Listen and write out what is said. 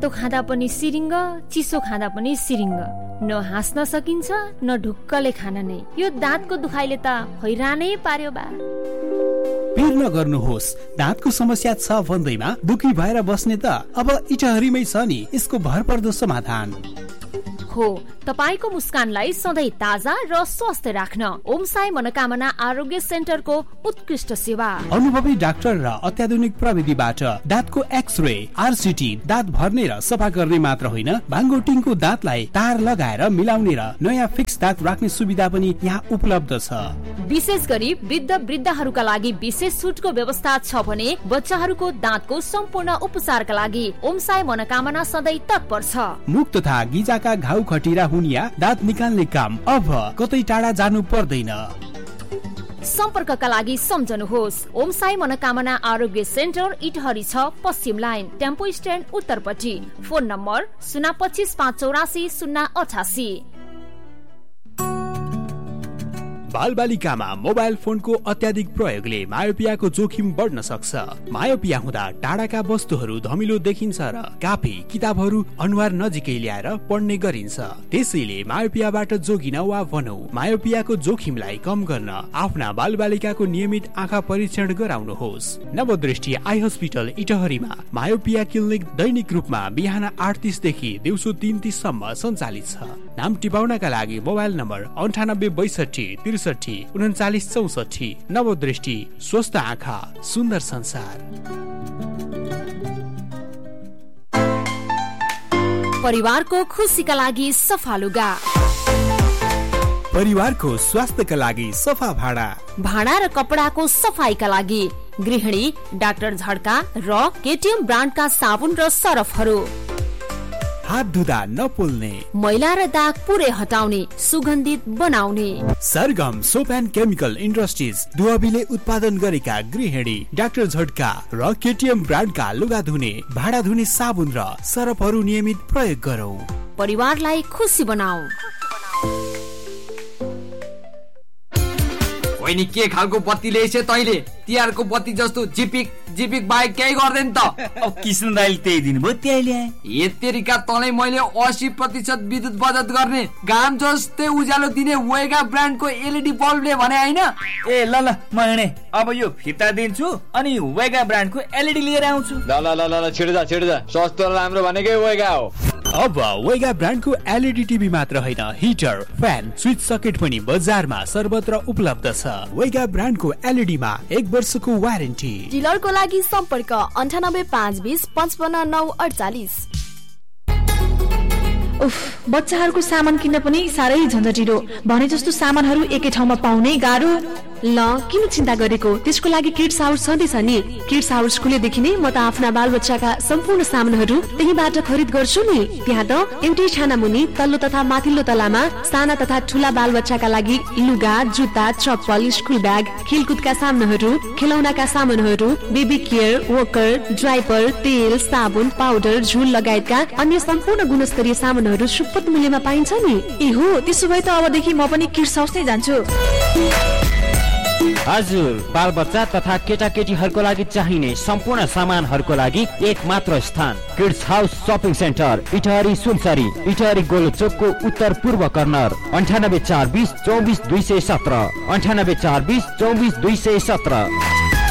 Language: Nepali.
तातो खाँदा पनि सिरिङ्ग, चिसो खाँदा पनि सिरिङ्ग। न हाँस्न सकिन्छ न ढुक्कले खान नै। यो दाँतको दुखाइले त हैरानै पार्यो बा। पिर नगर्नुहोस्, दाँतको समस्या छ भन्दैमा दुखी भएर बस्ने त अब इटहरीमै छ नि यसको भरपर्दो समाधान। हो, तपाईको मुस्कानलाई सधैँ ताजा र स्वस्थ राख्न ओम साई मनोकामना आरोग्य सेन्टरको उत्कृष्ट सेवा। अनुभवी डाक्टर र अत्याधुनिक प्रविधिबाट दाँतको एक्सरे, आरसिटी, दाँत भर्ने र सफा गर्ने मात्र होइन, भाङ्गोटिङको दाँतलाई तार लगाएर मिलाउने र नयाँ फिक्स दाँत राख्ने सुविधा पनि यहाँ उपलब्ध छ। विशेष गरी वृद्धहरूका लागि विशेष छुटको व्यवस्था छ भने बच्चाहरूको दाँतको सम्पूर्ण उपचारका लागि ओम साई मनोकामना सधैँ तत्पर छ। मुख तथा गिजाका घाउ खटिरा हुनिया दाँत निकाल्ने काम अब कतै टाढा जानु पर्दैन। सम्पर्कका लागि सम्झनुहोस् ओम साई मनोकामना आरोग्य सेन्टर, इटहरी 6 पश्चिम line, tempo stand उत्तरपट्टि। Phone number 025 584 088। बालबालिकामा mobile फोनको अत्याधिक प्रयोगले मायोपियाको जोखिम बढ्न सक्छ। मायोपिया हुँदा टाढाका वस्तुहरू धमिलो देखिन्छ र कापी किताबहरू अनुहार नजिकै ल्याएर पढ्ने गरिन्छ। त्यसैले मायोपियाबाट जोगिन वा भनौं मायोपियाको जोखिमलाई कम गर्न आफ्ना बालबालिकाको नियमित आँखा परीक्षण गराउनुहोस्। नवदृष्टि आई हस्पिटल इटहरीमा मायोपिया क्लिनिक दैनिक रूपमा बिहान 8:30 देखि दिउँसो 3:30 सम्म सञ्चालित छ। नाम टिपाउनका लागि मोबाइल नम्बर 9862 63 39 64। नवदृष्टि, स्वस्थ आँखा, सुन्दर संसार। परिवारको खुसीका लागि सफा लुगा, परिवारको स्वास्थ्यका लागि सफा भाडा, भाडा र कपडाको सफाईका लागि गृहिणी डाक्टर झड्का र केटीएम ब्रान्डका साबुन र सरफहरू। हात धुँदा नपोल्ने, मैला र दाग पुरै हटाउने, सुगन्धित बनाउने। सरगम सोप एन्ड केमिकल इन्डस्ट्रिज दुवाबीले उत्पादन गरेका गृहिणी डाक्टर झड्का र केटीएम ब्रान्डका लुगा धुने, भाडा धुने साबुन र सरफहरू नियमित प्रयोग गरौं। परिवारलाई खुसी बनाऊ। वैनी के खालको बत्ती ल्याएछे तैले? तिहारको बत्ती जस्तो झिपिक झिपिक बाहेक केही गर्दैन त? अब कृष्ण दाइले त्यही दिनुभयो त्यही ल्याए। यत्तेरिका तँलाई मैले 80% विद्युत बचत गर्ने घाम जस्तै उज्यालो दिने वेगा ब्रान्डको एलइडी बल्बले भने हैन? ए ल ल म हिँडे, अब यो फिता दिन्छु अनि वेगा ब्रान्डको एलइडी लिएर आउँछु। ल ल ल ल छिटो जा, सस्तो र राम्रो भनेकै वेगा हो। अब वेगा ब्रान्डको एलइडी टिभी मात्र होइन, हिटर, फ्यान, स्विच सकेट पनि बजारमा सर्वत्र उपलब्ध छ। वेगा ब्रान्डको एलइडीमा 1 वर्षको वारेन्टी। डिलरको लागि सम्पर्क 98 520 55 948। उफ, बच्चाहरूको सामान किन्न पनि साह्रै झन्झटिलो। भने जस्तो सामानहरू एकै ठाउँमा पाउनै गाह्रो। ल किन चिन्ता गरेको, त्यसको लागि किड्स हाउस छँदैछ नि। किड्स हाउस खुलेदेखि नै म त आफ्ना बालबच्चाका सम्पूर्ण सामानहरू त्यहीबाट खरिद गर्छु नि। त्यहाँ त एउटै छानामुनि तल्लो तथा माथिल्लो तलामा साना तथा ठुला बालबच्चाका लागि लुगा, जुत्ता, चप्पल, स्कुल ब्याग, खेलकुदका सामानहरू, खेलौनाका सामानहरू, बेबी केयर, वोकर, ड्राइपर, तेल, साबुन, पाउडर, झुल लगायतका अन्य सम्पूर्ण गुणस्तरीय सामानहरू सुपथ मूल्यमा पाइन्छ नि। ए हो, त्यसो भए त अबदेखि म पनि किड्स हाउस नै जान्छु। हजुर, बाल बच्चा तथा केटाकेटीहरूको लागि चाहिने सम्पूर्ण सामानहरूको लागि एक मात्र स्थान, kids house shopping centre, Itahari Sunsari, Itahari गोलचोकको उत्तर पूर्व कर्नर। 98 420 24 217, 98 420 24 217।